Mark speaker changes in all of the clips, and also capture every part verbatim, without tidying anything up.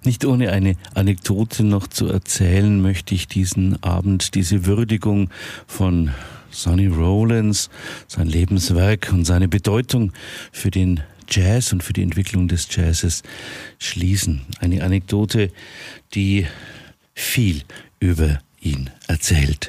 Speaker 1: Nicht ohne eine Anekdote noch zu erzählen, möchte ich diesen Abend, diese Würdigung von Sonny Rollins, sein Lebenswerk und seine Bedeutung für den Jazz und für die Entwicklung des Jazzes schließen. Eine Anekdote, die viel über ihn erzählt.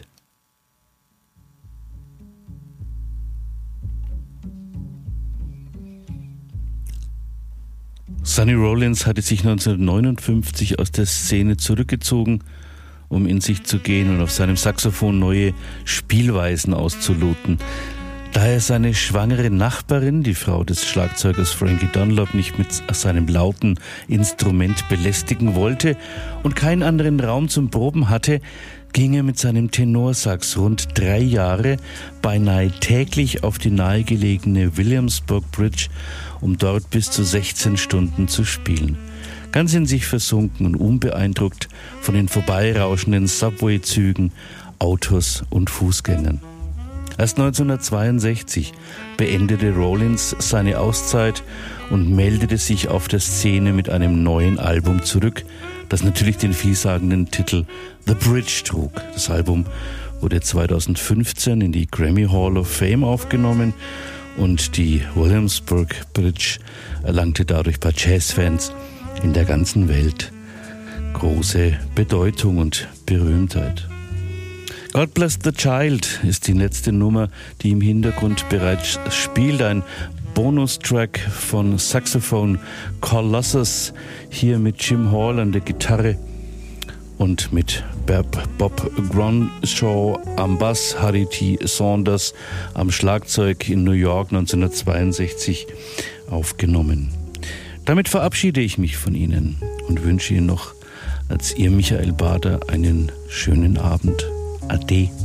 Speaker 1: Sonny Rollins hatte sich neunzehnhundertneunundfünfzig aus der Szene zurückgezogen, um in sich zu gehen und auf seinem Saxophon neue Spielweisen auszuloten. Da er seine schwangere Nachbarin, die Frau des Schlagzeugers Frankie Dunlop, nicht mit seinem lauten Instrument belästigen wollte und keinen anderen Raum zum Proben hatte, ging er mit seinem Tenorsax rund drei Jahre beinahe täglich auf die nahegelegene Williamsburg Bridge, um dort bis zu sechzehn Stunden zu spielen. Ganz in sich versunken und unbeeindruckt von den vorbeirauschenden Subway-Zügen, Autos und Fußgängern. Erst neunzehnhundertzweiundsechzig beendete Rollins seine Auszeit und meldete sich auf der Szene mit einem neuen Album zurück, das natürlich den vielsagenden Titel The Bridge trug. Das Album wurde zweitausendfünfzehn in die Grammy Hall of Fame aufgenommen und die Williamsburg Bridge erlangte dadurch bei Jazzfans in der ganzen Welt große Bedeutung und Berühmtheit. God Bless the Child ist die letzte Nummer, die im Hintergrund bereits spielt. Ein Bonustrack von Saxophon Colossus, hier mit Jim Hall an der Gitarre und mit Bob Gronshaw am Bass, Harry T. Saunders am Schlagzeug in New York neunzehnhundertzweiundsechzig aufgenommen. Damit verabschiede ich mich von Ihnen und wünsche Ihnen noch als Ihr Michael Bader einen schönen Abend. Ade.